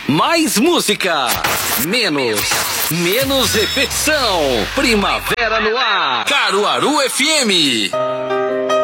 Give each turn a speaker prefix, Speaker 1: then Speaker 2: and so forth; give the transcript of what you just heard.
Speaker 1: Mais música, menos repetição. Primavera no ar. Caruaru FM.